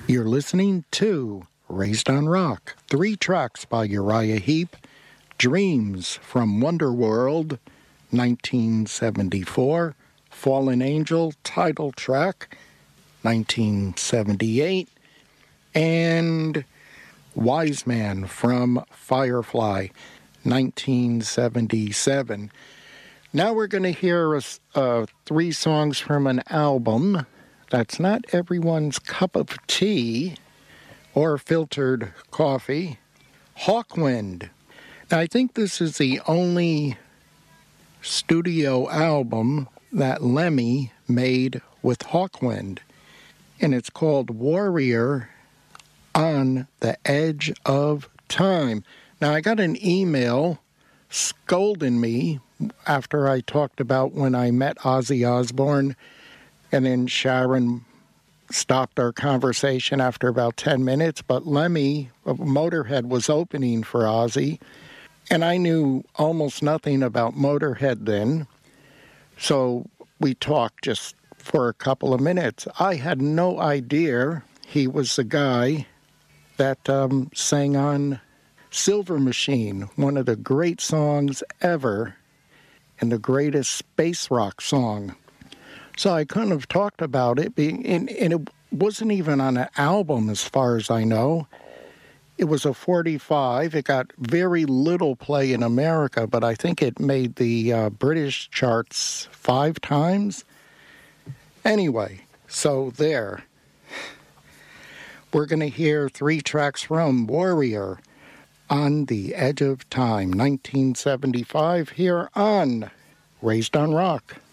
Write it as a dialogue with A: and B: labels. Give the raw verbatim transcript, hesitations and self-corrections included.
A: You're listening to Raised on Rock, three tracks by Uriah Heep, Dreams from Wonderworld, nineteen seventy-four, Fallen Angel title track, nineteen seventy-eight, and Wise Man from Firefly, nineteen seventy-seven. Now we're going to hear uh, three songs from an album that's not everyone's cup of tea or filtered coffee. Hawkwind. Now, I think this is the only studio album that Lemmy made with Hawkwind, and it's called Warrior on the Edge of Time. Now, I got an email scolding me after I talked about when I met Ozzy Osbourne, and then Sharon stopped our conversation after about ten minutes, but Lemmy of Motorhead was opening for Ozzy, and I knew almost nothing about Motorhead then, so we talked just for a couple of minutes. I had no idea he was the guy that um, sang on Silver Machine, one of the great songs ever, and the greatest space rock song. So I kind of talked about it, being, and, and it wasn't even on an album as far as I know. It was a forty-five. It got very little play in America, but I think it made the uh, British charts five times. Anyway, so there. We're going to hear three tracks from Warrior on the Edge of Time, nineteen seventy-five, here on Raised on Rock.